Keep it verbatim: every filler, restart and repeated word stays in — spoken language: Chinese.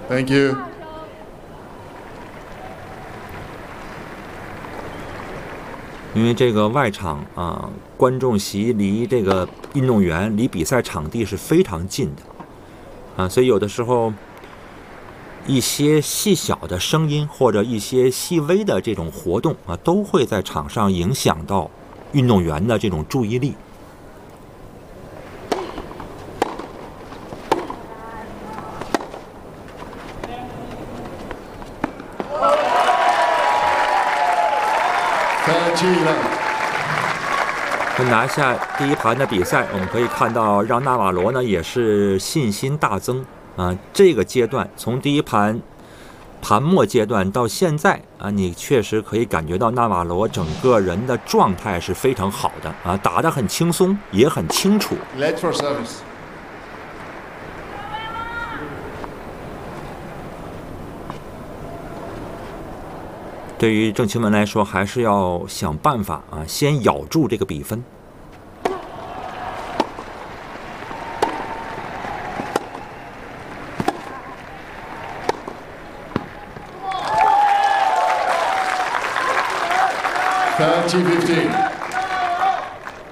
Thank you. 因为这个外场啊，观众席离这个运动员、离比赛场地是非常近的啊，所以有的时候一些细小的声音或者一些细微的这种活动啊，都会在场上影响到运动员的这种注意力。他拿下第一盘的比赛，我们可以看到，让纳瓦罗呢也是信心大增啊。这个阶段，从第一盘盘末阶段到现在啊，你确实可以感觉到纳瓦罗整个人的状态是非常好的啊，打得很轻松，也很清楚。 Late for service. 对于郑钦文来说，还是要想办法啊，先咬住这个比分。 thirty fifteen.